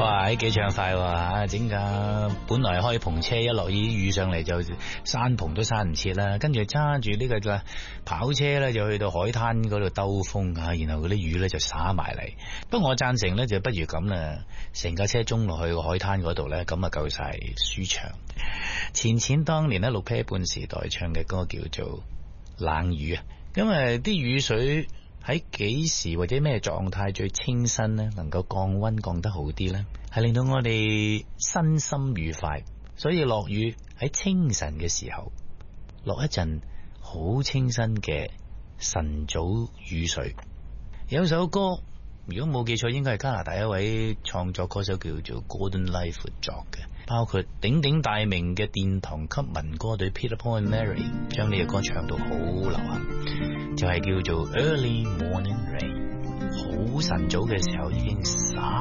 哇，幾暢快喎！整架本來可以篷車，一落雨上嚟就山篷都山唔切啦。跟住揸住呢個跑車咧，就去到海灘嗰度兜風啊，然後嗰啲雨咧就灑埋嚟。不過我贊成咧，就不如咁啦，成架車中落去個海灘嗰度咧，咁啊夠晒舒暢。淺當年咧六 pair 半時代唱嘅歌叫做《冷雨》啊，因為啲雨水喺幾時或者咩狀態最清新呢？能夠降溫降得好啲呢？係令到我哋身心愉快。所以落雨喺清晨嘅時候落一陣好清新嘅晨早雨水。有首歌如果冇記錯應該係加拿大一位創作歌手叫做 Gordon Lightfoot 作嘅，包括鼎鼎大名嘅殿堂級民歌隊 Peter Paul and Mary 將呢個歌唱到好流行，就係叫做 Early Morning Rain， 好晨早嘅時候已經灑